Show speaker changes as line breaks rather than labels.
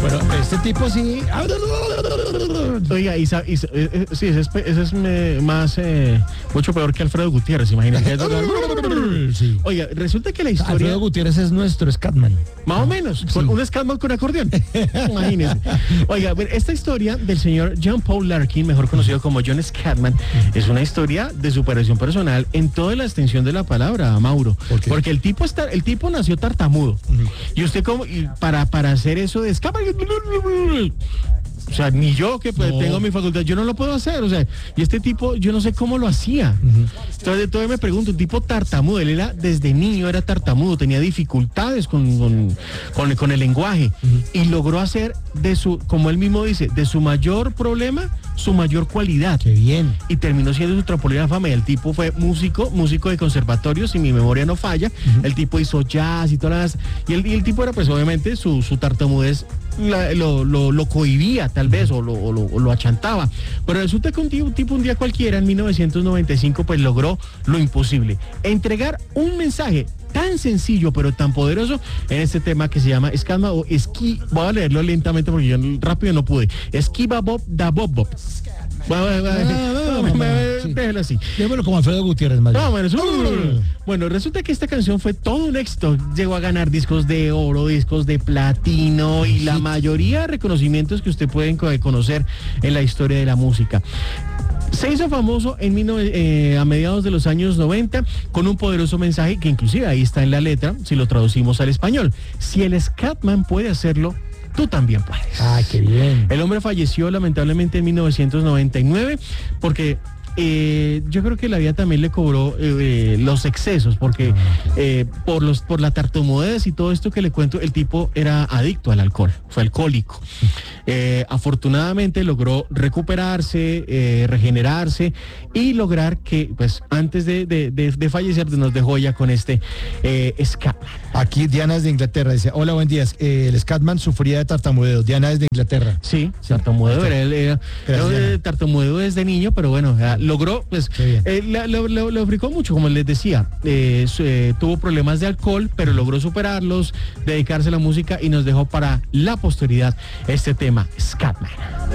Bueno, este tipo sí.
Oiga, sí, ese es más, mucho peor que Alfredo Gutiérrez, imagínate.
Sí.
Oiga, resulta que la historia...
Alfredo Gutiérrez es nuestro Scatman.
Más o menos, con un Scatman con acordeón. Imagínense. Oiga, esta historia del señor John Paul Larkin, mejor conocido como John Scatman, es una historia de superación personal en toda la extensión de la palabra, Mauro. Porque el tipo nació tartamudo. Y usted para hacer eso de Scatman, o sea, ni yo que tengo mi facultad, yo no lo puedo hacer, o sea, y este tipo, yo no sé cómo lo hacía. Entonces, todavía me pregunto, un tipo tartamudo, él era, desde niño era tartamudo, tenía dificultades con el lenguaje, y logró hacer como él mismo dice, de su mayor problema, su mayor cualidad.
Qué bien.
Y terminó siendo su trampolina de fama. Y el tipo fue músico de conservatorio, si mi memoria no falla. El tipo hizo jazz y todas las... Y el tipo era, pues, obviamente, su tartamudez lo cohibía, tal vez, o lo achantaba. Pero resulta que un tipo un día cualquiera, en 1995, pues logró lo imposible. Entregar un mensaje tan sencillo, pero tan poderoso en este tema que se llama Scatman o voy a leerlo lentamente porque yo rápido no pude. Esquiva Bob da Bob Bob. Déjalo así.
Déjalo como Alfredo Gutiérrez, más bien.
Bueno, resulta que esta canción fue todo un éxito. Llegó a ganar discos de oro, discos de platino y la mayoría de reconocimientos que usted puede conocer en la historia de la música. Se hizo famoso a mediados de los años 90 con un poderoso mensaje que inclusive ahí está en la letra, si lo traducimos al español. Si el Scatman puede hacerlo, tú también puedes.
Ah, qué bien.
El hombre falleció lamentablemente en 1999 porque yo creo que la vida también le cobró los excesos, porque por la tartamudez y todo esto que le cuento, el tipo era adicto al alcohol, fue alcohólico. Afortunadamente logró recuperarse, regenerarse y lograr que, pues, antes de fallecer nos dejó ya con este Scatman.
Aquí Diana es de Inglaterra, dice, hola, buen día. El Scatman sufría de tartamudeo. Diana es de Inglaterra.
Sí, tartamudeo, era tartamudeo desde niño, pero bueno, logró, pues, le ofricó mucho, como les decía, tuvo problemas de alcohol, pero logró superarlos, dedicarse a la música y nos dejó para la posteridad este tema, Scatman.